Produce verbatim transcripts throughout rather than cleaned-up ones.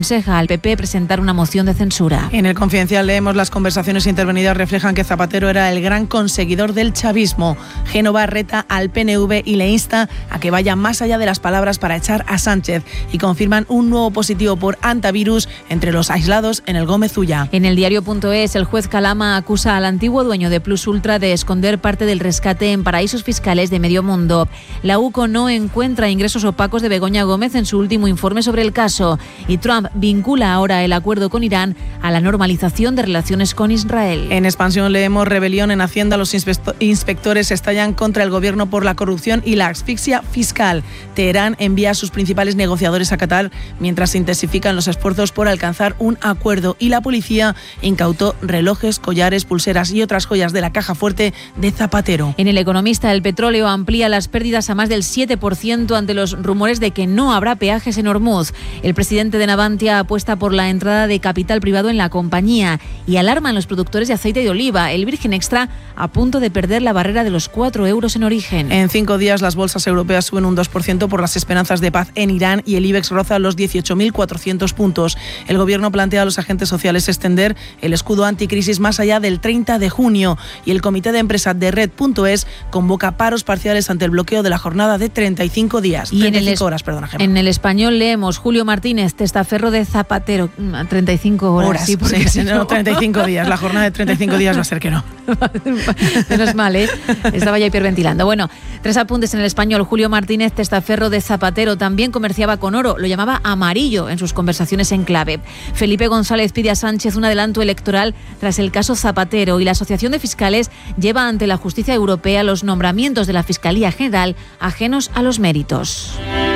aconseja al P P presentar una moción de censura. En El Confidencial leemos: las conversaciones intervenidas reflejan que Zapatero era el gran conseguidor del chavismo. Génova reta al P N V y le insta a que vaya más allá de las palabras para echar a Sánchez, y confirman un nuevo positivo por antivirus entre los aislados en el Gómez Ulla. En el diario.es, el juez Calama acusa al antiguo dueño de Plus Ultra de esconder parte del rescate en paraísos fiscales de medio mundo. La UCO no encuentra ingresos opacos de Begoña Gómez en su último informe sobre el caso, y Trump vincula ahora el acuerdo con Irán a la normalización de relaciones con Israel. En Expansión leemos: rebelión en Hacienda, los inspectores estallan contra el gobierno por la corrupción y la asfixia fiscal. Teherán envía a sus principales negociadores a Qatar mientras se intensifican los esfuerzos por alcanzar un acuerdo, y la policía incautó relojes, collares, pulseras y otras joyas de la caja fuerte de Zapatero. En El Economista, el petróleo amplía las pérdidas a más del siete por ciento ante los rumores de que no habrá peajes en Hormuz. El presidente de Navantia apuesta por la entrada de capital privado en la compañía y alarman los productores de aceite de oliva. El Virgen Extra a punto de perder la barrera de los cuatro euros en origen. En cinco días las bolsas europeas suben un dos por ciento por las esperanzas de paz en Irán y el IBEX roza los dieciocho mil cuatrocientos puntos. El gobierno plantea a los agentes sociales extender el escudo anticrisis más allá del treinta de junio, y el comité de empresa de Red.es convoca paros parciales ante el bloqueo de la jornada de treinta y cinco días. Y treinta y cinco en el, horas, perdona, Gemma. En El Español leemos: Julio Martínez, testaferro de Zapatero. treinta y cinco horas. Horas, sí, porque sí, no, treinta y cinco días. La jornada de treinta y cinco días va a ser que no. Menos mal, ¿eh? Estaba ya hiperventilando. Bueno, tres apuntes en El Español. Julio Martínez, testaferro de Zapatero, también comerciaba con oro. Lo llamaba amarillo en sus conversaciones en clave. Felipe González pide a Sánchez un adelanto electoral tras el caso Zapatero, y la Asociación de Fiscales lleva ante la justicia europea los nombramientos de la Fiscalía General ajenos a los méritos.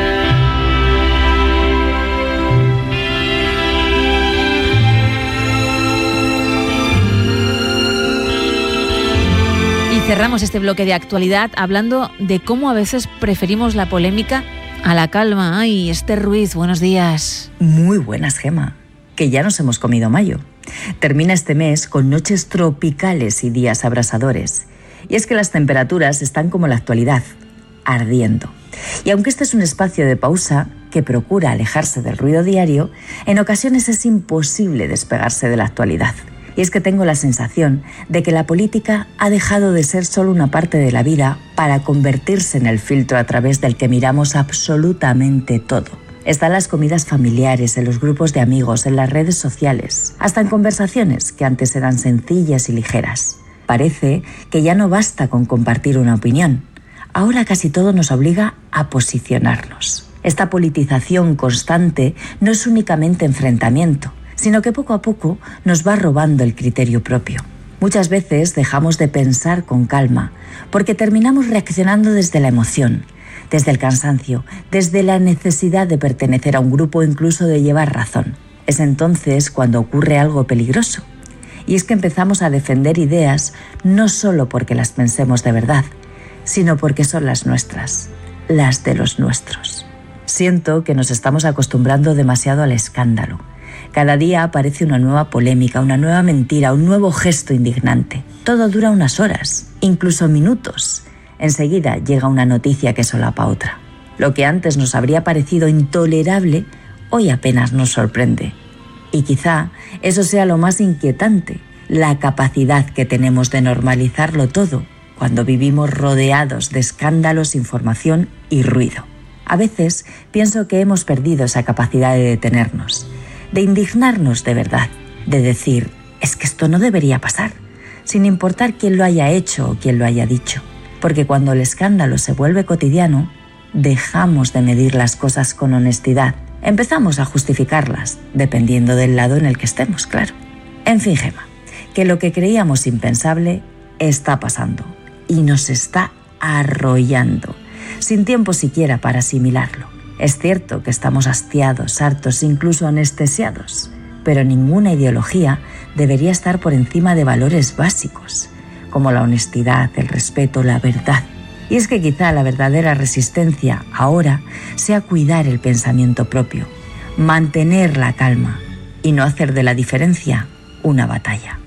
Cerramos este bloque de actualidad hablando de cómo a veces preferimos la polémica a la calma. Ay, Esther Ruiz, buenos días. Muy buenas, Gema, que ya nos hemos comido mayo. Termina este mes con noches tropicales y días abrasadores. Y es que las temperaturas están como la actualidad, ardiendo. Y aunque este es un espacio de pausa que procura alejarse del ruido diario, en ocasiones es imposible despegarse de la actualidad. Y es que tengo la sensación de que la política ha dejado de ser solo una parte de la vida para convertirse en el filtro a través del que miramos absolutamente todo. Están las comidas familiares, en los grupos de amigos, en las redes sociales, hasta en conversaciones que antes eran sencillas y ligeras. Parece que ya no basta con compartir una opinión. Ahora casi todo nos obliga a posicionarnos. Esta politización constante no es únicamente enfrentamiento, sino que poco a poco nos va robando el criterio propio. Muchas veces dejamos de pensar con calma, porque terminamos reaccionando desde la emoción, desde el cansancio, desde la necesidad de pertenecer a un grupo o incluso de llevar razón. Es entonces cuando ocurre algo peligroso. Y es que empezamos a defender ideas no solo porque las pensemos de verdad, sino porque son las nuestras, las de los nuestros. Siento que nos estamos acostumbrando demasiado al escándalo. Cada día aparece una nueva polémica, una nueva mentira, un nuevo gesto indignante. Todo dura unas horas, incluso minutos. Enseguida llega una noticia que solapa otra. Lo que antes nos habría parecido intolerable, hoy apenas nos sorprende. Y quizá eso sea lo más inquietante, la capacidad que tenemos de normalizarlo todo cuando vivimos rodeados de escándalos, información y ruido. A veces pienso que hemos perdido esa capacidad de detenernos, de indignarnos de verdad, de decir, es que esto no debería pasar, sin importar quién lo haya hecho o quién lo haya dicho. Porque cuando el escándalo se vuelve cotidiano, dejamos de medir las cosas con honestidad. Empezamos a justificarlas, dependiendo del lado en el que estemos, claro. En fin, Gema, que lo que creíamos impensable está pasando y nos está arrollando, sin tiempo siquiera para asimilarlo. Es cierto que estamos hastiados, hartos, incluso anestesiados, pero ninguna ideología debería estar por encima de valores básicos, como la honestidad, el respeto, la verdad. Y es que quizá la verdadera resistencia ahora sea cuidar el pensamiento propio, mantener la calma y no hacer de la diferencia una batalla.